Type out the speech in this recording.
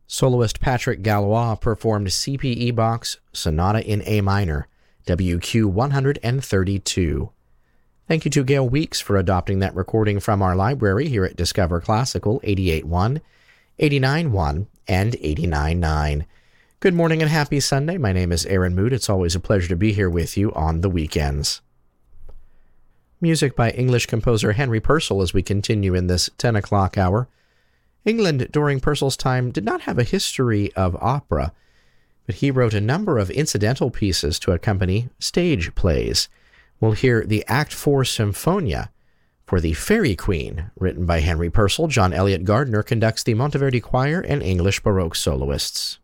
Soloist Patrick Gallois performed CPE Bach's Sonata in A minor, WQ 132. Thank you to Gail Weeks for adopting that recording from our library here at Discover Classical 88.1, 89.1, and 89.9. Good morning and happy Sunday. My name is Aaron Mood. It's always a pleasure to be here with you on the weekends. Music by English composer Henry Purcell as we continue in this 10 o'clock hour. England during Purcell's time did not have a history of opera, but he wrote a number of incidental pieces to accompany stage plays. We'll hear the Act 4 Symphonia for the Fairy Queen, written by Henry Purcell. John Elliott Gardner conducts the Monteverdi Choir and English Baroque soloists.